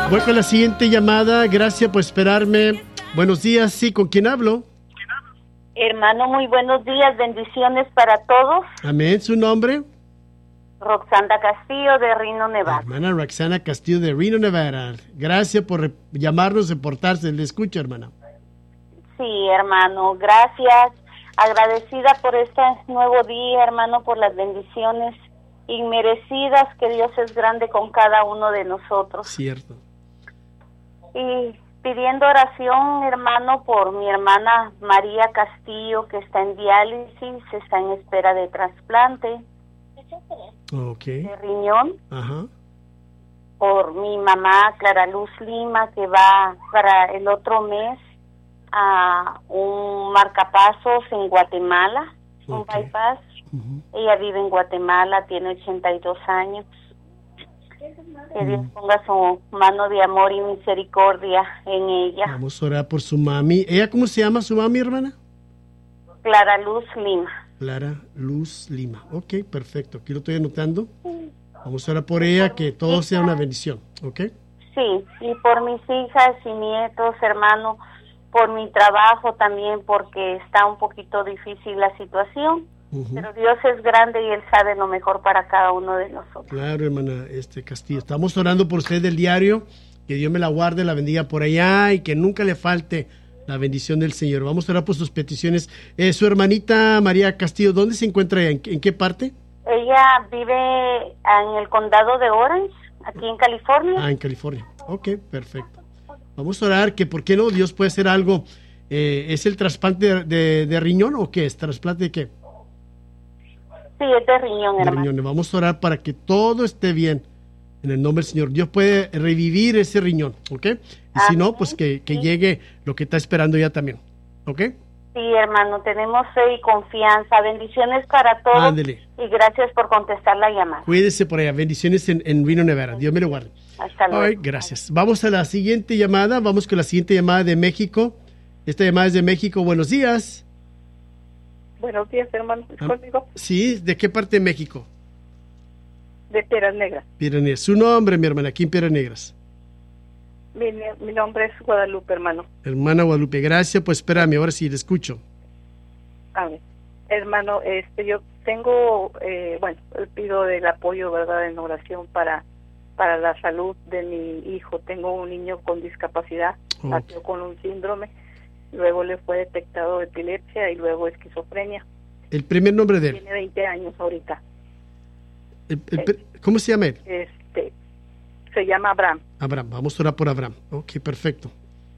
Voy con la siguiente llamada. Gracias por esperarme. Buenos días, sí, ¿con quién hablo? Hermano, muy buenos días, bendiciones para todos. Amén, ¿su nombre? Roxana Castillo de Reno, Nevada. Hermana Roxana Castillo de Reno, Nevada. Gracias por llamarnos, reportarse. Le escucho, hermana. Sí, hermano, gracias. Agradecida por este nuevo día, hermano, por las bendiciones inmerecidas, que Dios es grande con cada uno de nosotros. Cierto. Y pidiendo oración, hermano, por mi hermana María Castillo, que está en diálisis, está en espera de trasplante de riñón. Ajá. Por mi mamá Clara Luz Lima, que va para el otro mes a un marcapasos en Guatemala, un bypass. Ella vive en Guatemala, tiene 82 años. Que Dios ponga su mano de amor y misericordia en ella. Vamos a orar por su mami. ¿Ella cómo se llama su mami, hermana? Clara Luz Lima. Clara Luz Lima. Ok, perfecto. Aquí lo estoy anotando. Vamos a orar por ella, que todo sea una bendición. ¿Ok? Sí, y por mis hijas y nietos, hermano, por mi trabajo también, porque está un poquito difícil la situación. Pero Dios es grande y Él sabe lo mejor para cada uno de nosotros. Claro, hermana Castillo. Estamos orando por usted del diario. Que Dios me la guarde, la bendiga por allá y que nunca le falte la bendición del Señor. Vamos a orar por sus peticiones. Su hermanita María Castillo, ¿dónde se encuentra ella? ¿En qué parte? Ella vive en el condado de Orange, aquí en California. En California. Ok, perfecto. Vamos a orar que, ¿por qué no? Dios puede hacer algo. ¿Es el trasplante de riñón o qué es? ¿Trasplante de qué? Sí, es de riñón, hermano. Riñones. Vamos a orar para que todo esté bien en el nombre del Señor. Dios puede revivir ese riñón, ¿ok? Y si no, pues que llegue lo que está esperando ella también, ¿ok? Sí, hermano, tenemos fe y confianza. Bendiciones para todos. Ándele. Y gracias por contestar la llamada. Cuídese por allá. Bendiciones en Reno, Nevada. Dios me lo guarde. Hasta luego. Ay, gracias. Vamos a la siguiente llamada. Vamos con la siguiente llamada de México. Esta llamada es de México. Buenos días. Buenos días, hermano. ¿Es conmigo? Sí, ¿de qué parte de México? De Piedras Negras. Piedras Negras. Su nombre, mi hermana, aquí en Piedras Negras. Mi nombre es Guadalupe, hermano. Hermana Guadalupe, gracias. Pues espérame, ahora sí, le escucho. A ver, hermano, yo tengo, pido el apoyo, ¿verdad?, en oración para la salud de mi hijo. Tengo un niño con discapacidad, nació con un síndrome. Luego le fue detectado epilepsia y luego esquizofrenia. ¿El primer nombre de él? Tiene 20 años ahorita. ¿Cómo se llama él? Se llama Abraham. Abraham, vamos a orar por Abraham. Ok, perfecto.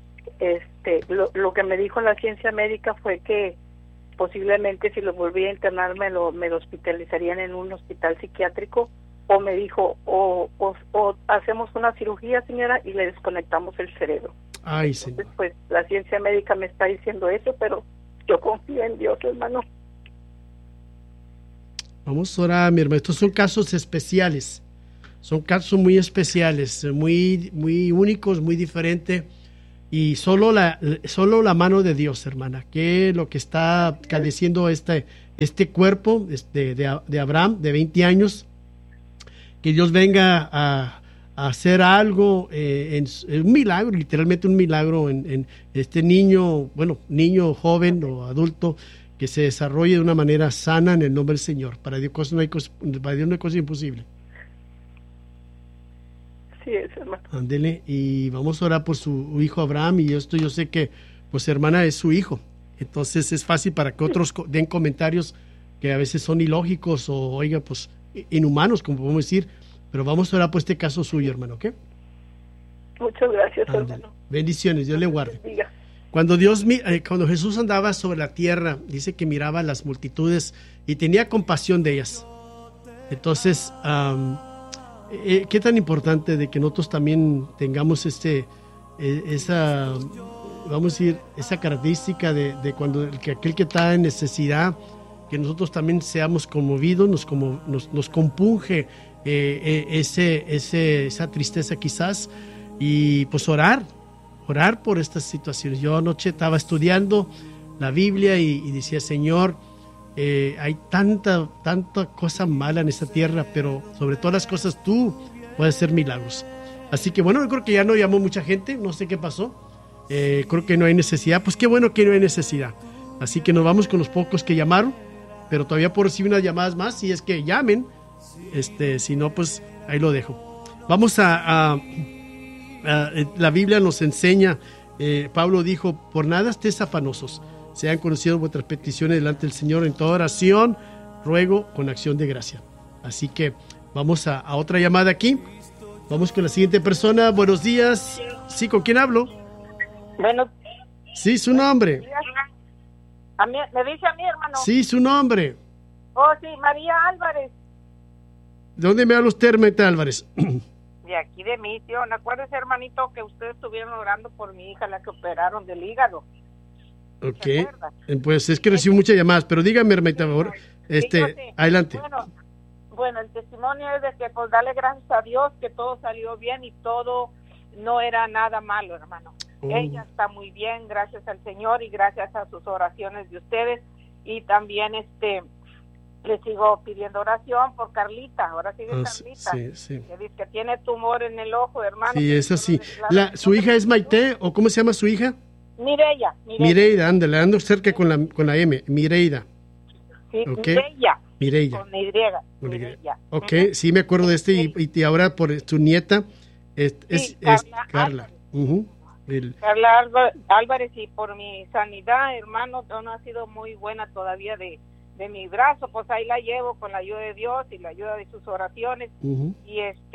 Lo que me dijo la ciencia médica fue que posiblemente si lo volvía a internar me lo hospitalizarían en un hospital psiquiátrico, o me dijo, o hacemos una cirugía, señora, y le desconectamos el cerebro. Ay, Señor. Entonces, pues la ciencia médica me está diciendo eso, pero yo confío en Dios, hermano. Vamos a orar, mi hermano. Estos son casos especiales. Son casos muy especiales, muy, muy únicos, muy diferentes. Y solo la mano de Dios, hermana, que lo que está cadeciendo este cuerpo de Abraham, de 20 años, que Dios venga a hacer algo, un milagro, literalmente un milagro en este niño, niño, joven o adulto, que se desarrolle de una manera sana en el nombre del Señor. Para Dios no hay cosa imposible. Sí, es, hermano. Ándele, y vamos a orar por su hijo Abraham, y esto yo sé que, pues, hermana, es su hijo. Entonces es fácil para que otros den comentarios que a veces son ilógicos o, oiga, pues, inhumanos, como podemos decir. Pero vamos a orar por este caso suyo, hermano, ¿ok? Muchas gracias, hermano. Bendiciones, Dios le guarde. Cuando Jesús andaba sobre la tierra, dice que miraba a las multitudes y tenía compasión de ellas. Entonces, qué tan importante de que nosotros también tengamos esa característica de cuando aquel que está en necesidad, que nosotros también seamos conmovidos, nos compunge esa tristeza quizás, y pues orar por estas situaciones. Yo anoche estaba estudiando la Biblia y decía, Señor, hay tanta cosa mala en esta tierra, pero sobre todas las cosas tú puedes hacer milagros. Así que bueno, yo creo que ya no llamó mucha gente, no sé qué pasó. Creo que no hay necesidad. Pues qué bueno que no hay necesidad. Así que nos vamos con los pocos que llamaron, pero todavía puedo recibir unas llamadas más si es que llamen. Si no, pues ahí lo dejo. Vamos a la Biblia nos enseña, Pablo dijo, por nada estéis afanosos, sean conocidas vuestras peticiones delante del Señor en toda oración, ruego con acción de gracia. Así que vamos a otra llamada aquí. Vamos con la siguiente persona. Buenos días. Sí, ¿con quién hablo? Bueno. Sí, su nombre. ¿Me dice a mí, hermano? Sí, su nombre. Oh, sí, María Álvarez. ¿De dónde me habla usted, hermanita Álvarez? De aquí de Misión. Acuérdese, hermanito, que ustedes estuvieron orando por mi hija, la que operaron del hígado. Ok, pues es que recibo muchas llamadas, pero dígame, hermanita, por favor. Adelante. Bueno, el testimonio es de que pues darle gracias a Dios que todo salió bien y todo no era nada malo, hermano. Ella está muy bien, gracias al Señor y gracias a sus oraciones de ustedes. Y también le sigo pidiendo oración por Carlita. Ahora sigue Carlita. Sí. Que dice que tiene tumor en el ojo, hermano. Sí, es así. ¿Su hija es Maite o cómo se llama su hija? Mireia. Mireida, ándale, ando cerca con la M. Mireida. Sí, okay. Mireia. Con Y. Mireia. Ok, sí me acuerdo de y ahora por su nieta es Carla. Carla Álvarez, y por mi sanidad, hermano, no ha sido muy buena todavía de mi brazo, pues ahí la llevo con la ayuda de Dios y la ayuda de sus oraciones. Y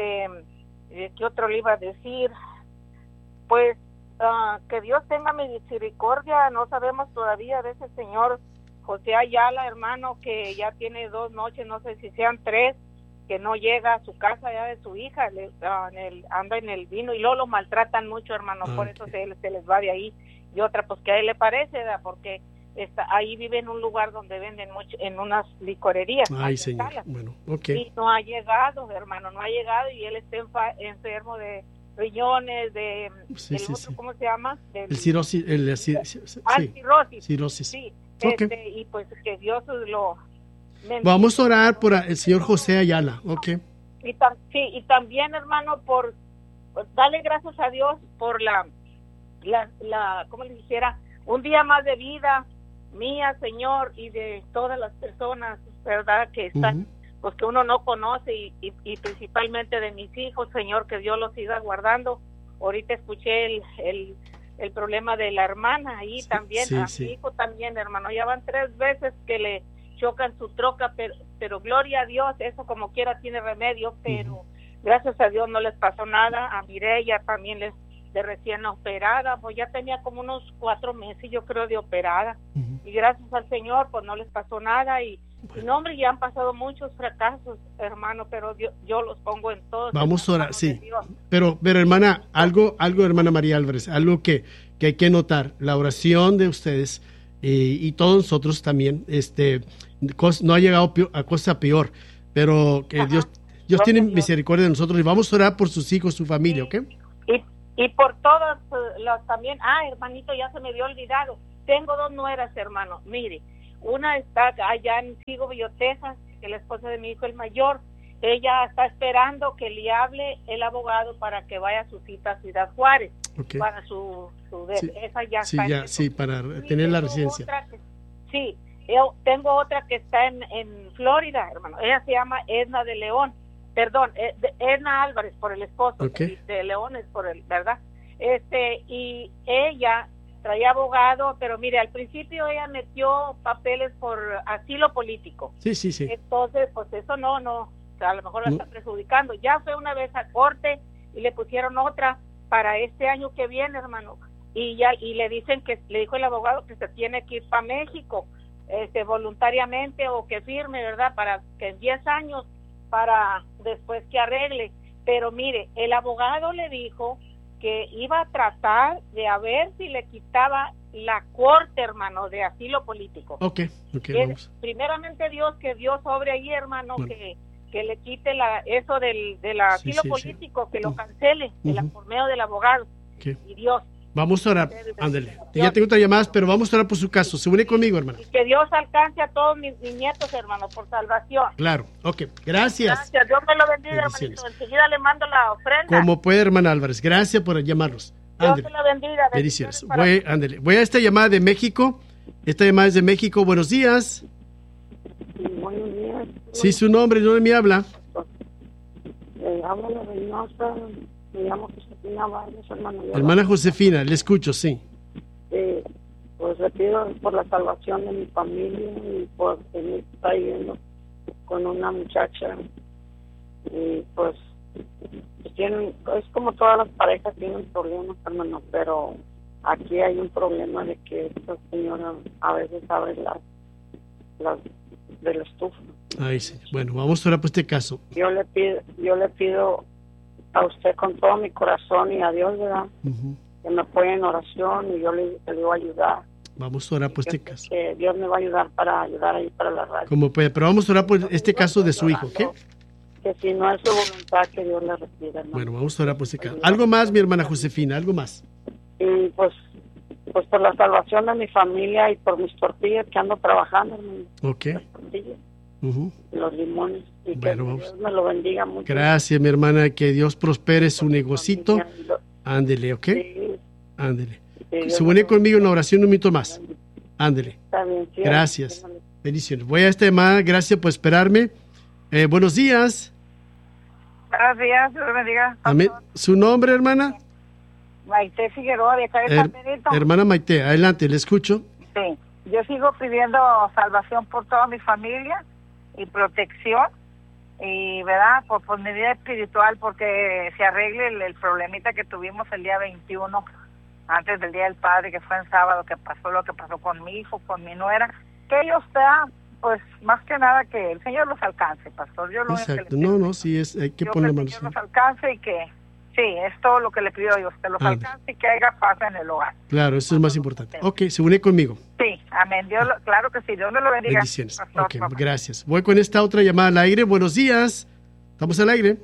¿qué otro le iba a decir? Pues que Dios tenga misericordia, no sabemos todavía de ese señor José Ayala, hermano, que ya tiene 2 noches, no sé si sean 3, que no llega a su casa ya de su hija, anda en el vino y luego lo maltratan mucho, hermano, por eso se les va de ahí. Y otra, pues que a él le parece, ¿verdad? Porque ahí vive en un lugar donde venden mucho, en unas licorerías. Ay, señor. Bueno, okay. Y no ha llegado, hermano, y él está enfermo de riñones, ¿cómo se llama? Cirrosis. Cirrosis. Sí, okay. Y pues que Dios lo... Vamos a orar por el señor José Ayala, ok. Y también, hermano, por darle gracias a Dios por la ¿cómo le dijera? Un día más de vida mía, Señor, y de todas las personas, ¿verdad? Que están, pues que uno no conoce y principalmente de mis hijos, Señor, que Dios los siga guardando. Ahorita escuché el problema de la hermana ahí también, mi hijo también, hermano, ya van 3 veces que le chocan su troca, pero gloria a Dios, eso como quiera tiene remedio, pero gracias a Dios no les pasó nada. A Mireia también de recién operada, pues ya tenía como unos 4 meses, yo creo, de operada, y gracias al Señor, pues no les pasó nada, y no, hombre, ya han pasado muchos fracasos, hermano, pero yo los pongo en todos. Vamos a orar, sí, pero hermana, algo, hermana María Álvarez, algo que hay que notar, la oración de ustedes, y todos nosotros también, no ha llegado a cosa peor, pero que Dios tiene misericordia de nosotros, y vamos a orar por sus hijos, su familia, ¿ok? Y por todas las también, hermanito, ya se me había olvidado, tengo 2 nueras, hermano, mire, una está allá en Seagoville, Texas, que es la esposa de mi hijo el mayor, ella está esperando que le hable el abogado para que vaya a su cita a Ciudad Juárez, para esa ya está. Para tener la residencia. Yo tengo otra que está en Florida, hermano, ella se llama Edna Álvarez por el esposo, de León es por el, ¿verdad? Y ella traía abogado, pero mire, al principio ella metió papeles por asilo político. Sí. Entonces, pues eso no, a lo mejor la está perjudicando. Ya fue una vez a corte y le pusieron otra para este año que viene, hermano. Y le dicen le dijo el abogado que se tiene que ir para México, voluntariamente o que firme, ¿verdad? Para que en 10 años, para después que arregle. Pero mire, el abogado le dijo que iba a tratar de a ver si le quitaba la corte, hermano, de asilo político. Vamos. Primeramente Dios, que Dios sobre ahí, hermano, que le quite eso del asilo político, que lo cancele por medio del abogado. Y Dios. Vamos a orar, ándale. Ya tengo otras llamadas, pero vamos a orar por su caso. Se une conmigo, hermana. Y que Dios alcance a todos mis nietos, hermano, por salvación. Claro, ok. Gracias. Gracias, Dios me lo bendiga, Bendiciones. hermanito. Enseguida le mando la ofrenda. Como puede, hermana Álvarez. Gracias por llamarnos. Dios Ándale. te lo bendiga. Bendiciones. Bendiciones para Ándale. Voy a esta llamada de México. Esta llamada es de México. Buenos días. Buenos días. Sí, su nombre, ¿de dónde me habla? Habla la Reynosa, me llamo Josefina Vargas, hermano. Hermana Josefina, le escucho, sí. Pues le pido por la salvación de mi familia y por que me está yendo con una muchacha. Y pues tienen, es como todas las parejas tienen problemas, hermano, pero aquí hay un problema de que esta señora a veces abre las de la estufa. Ay, sí. Bueno, vamos a orar por este caso. Yo le pido a usted con todo mi corazón y a Dios, ¿verdad? Uh-huh. Que me apoye en oración y yo le voy a ayudar. Vamos a orar por este caso. Que Dios me va a ayudar ahí para la radio. Como puede, pero vamos a orar por este caso de su hijo, ¿ok? Que si no es su voluntad, que Dios le retire, hermano. Bueno, vamos a orar por este caso. ¿Algo más, mi hermana Josefina? ¿Algo más? Y pues por la salvación de mi familia y por mis tortillas que ando trabajando, hermano. Ok. Las tortillas, Uh-huh. los limones. Y Bueno, que vamos. Dios me lo bendiga mucho. Gracias, mi hermana. Que Dios prospere su negocito. Ándele, ¿ok? Sí, Ándele. sí, Se une conmigo en la oración un minuto más. Ándele. Está bien, sí, Gracias. hermano. Bendiciones. Voy a esta llamada. Gracias por esperarme. Buenos días. Buenos días, Dios bendiga. Amén. ¿Su nombre, hermana? Maite Figueroa, de acá de San Benito. Hermana Maite, adelante, le escucho. Sí, yo sigo pidiendo salvación por toda mi familia y protección y, ¿verdad? Por mi vida espiritual, porque se arregle el problemita que tuvimos el día 21, antes del Día del Padre, que fue en sábado, que pasó lo que pasó con mi hijo, con mi nuera, que ellos sean, pues, más que nada que el Señor los alcance, pastor. Yo lo único que Exacto. les pido No, sí, hay que yo poner que el manos. Señor los alcance y que, sí, es todo lo que le pido a Dios, que los alcance y que haya paz en el hogar. Claro, eso es más importante. Ok, se une conmigo. Sí, amén. Dios, claro que sí, Dios me lo bendiga. Bendiciones. Pastor, Ok, papá. gracias. Voy con esta otra llamada al aire. Buenos días. ¿Estamos al aire?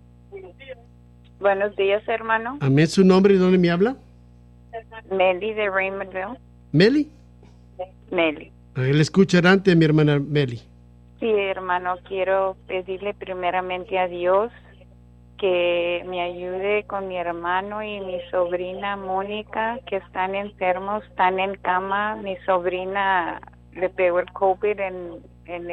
Buenos días, hermano. Amén. ¿Su nombre y dónde me habla? Meli de Raymondville. ¿Meli? Meli. Le escucho adelante, mi hermana Meli. Sí, hermano, quiero pedirle primeramente a Dios que me ayude con mi hermano y mi sobrina Mónica, que están enfermos, están en cama. Mi sobrina le pegó el COVID en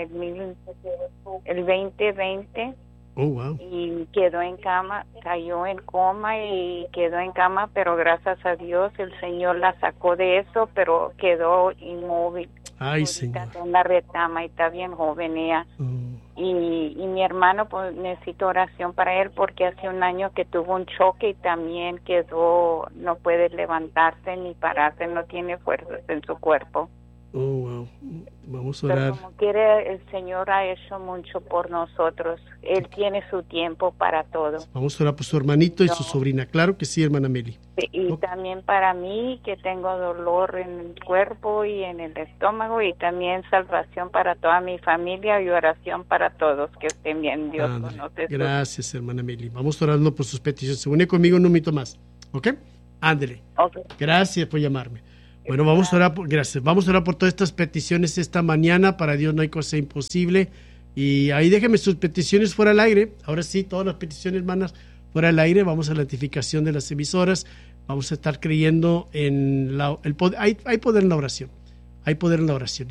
el 2020. Oh, wow. Y quedó en cama, cayó en coma y quedó en cama, pero gracias a Dios el Señor la sacó de eso, pero quedó inmóvil. Ay, Ahorita Señor. está en la retama y está bien joven ella. Y mi hermano, pues necesito oración para él porque hace un año que tuvo un choque y también quedó, no puede levantarse ni pararse, no tiene fuerzas en su cuerpo. Oh, wow. Vamos a Pero orar. como quiere, el Señor ha hecho mucho por nosotros. Él tiene su tiempo para todo. Vamos a orar por su hermanito y su sobrina. Claro que sí, hermana Meli. Y también para mí, que tengo dolor en el cuerpo y en el estómago, y también salvación para toda mi familia y oración para todos que estén bien. Dios conoce. Gracias, hermana Meli. Vamos orando por sus peticiones. Se une conmigo un minuto más. ¿Ok? Ándele. Okay. Gracias por llamarme. Bueno, vamos a orar gracias. Vamos a orar por todas estas peticiones esta mañana. Para Dios no hay cosa imposible. Y ahí déjenme sus peticiones fuera al aire. Ahora sí, todas las peticiones, hermanas, fuera al aire. Vamos a la notificación de las emisoras. Vamos a estar creyendo en el poder. Hay poder en la oración. Hay poder en la oración.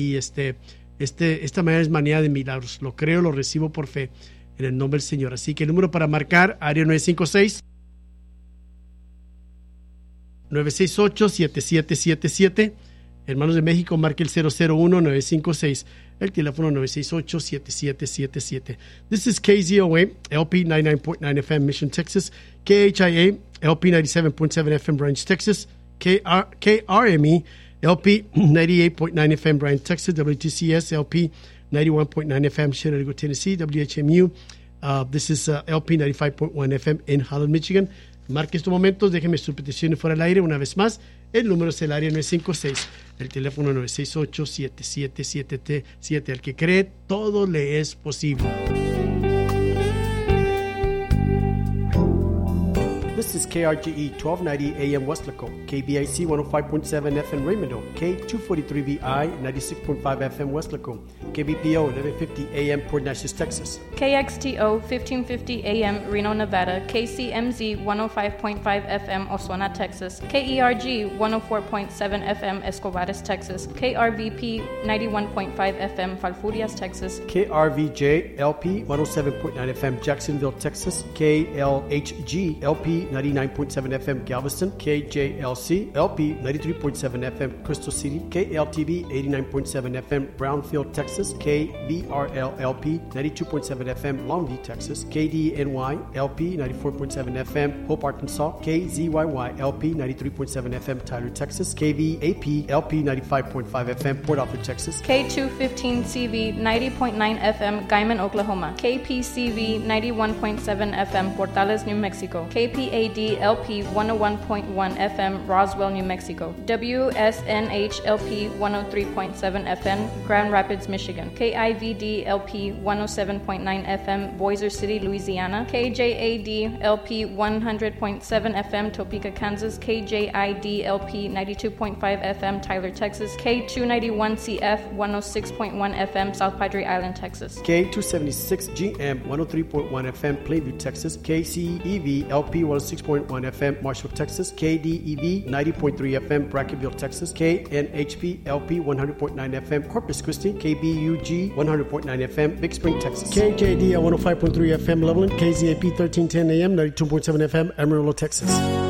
Esta mañana es mañana de milagros. Lo creo, lo recibo por fe. En el nombre del Señor. Así que el número para marcar, área 958-7777. Hermanos de México, marque el 001-956. El teléfono 968-7777. This is KZOA, LP 99.9 FM, Mission, Texas. KHIA, LP 97.7 FM, Branch, Texas. KRME, LP 98.9 FM, Bryan, Texas. WTCS, LP 91.9 FM, Chattanooga, Tennessee. WHMU, this is LP 95.1 FM in Holland, Michigan. Marque estos momentos, déjeme sus peticiones fuera del aire una vez más. El número es el área 956, el teléfono 968-7777. Al que cree, todo le es posible. This is KRGE 1290 AM Westlaco, KBIC 105.7 FM Raymondo, K243VI 96.5 FM Westlaco, KBPO 1150 AM Port Neches, Texas, KXTO 1550 AM Reno, Nevada, KCMZ 105.5 FM Osuna, Texas, KERG 104.7 FM Escobares, Texas, KRVP 91.5 FM Falfurrias, Texas, KRVJ LP 107.9 FM Jacksonville, Texas, KLHG LP 99.7 FM Galveston, KJLC LP 93.7 FM Crystal City, KLTV 89.7 FM Brownfield, Texas, KBRL LP 92.7 FM Longview, Texas, KDNY LP 94.7 FM Hope, Arkansas, KZYY LP 93.7 FM Tyler, Texas, KVAP LP 95.5 FM Port Arthur, Texas, K215CV 90.9 FM Guyman, Oklahoma, KPCV 91.7 FM Portales, New Mexico, KPAD LP 101.1 FM Roswell, New Mexico, WSNH LP 103.7 FM Grand Rapids, Michigan, KIVD LP 107.9 FM Boiser City, Louisiana, KJAD LP 100.7 FM Topeka, Kansas, KJID LP 92.5 FM Tyler, Texas, K291CF 106.1 FM South Padre Island, Texas, K276GM 103.1 FM Plainview, Texas, KCEV LP 106.1 FM Marshall, Texas, KDEV 90.3 FM Brackenville, Texas, KNHP LP 100.9 FM Corpus Christi, KBUG 100.9 FM Big Spring, Texas, KJD 105.3 FM Loveland, KZAP 1310 AM 92.7 FM Amarillo, Texas.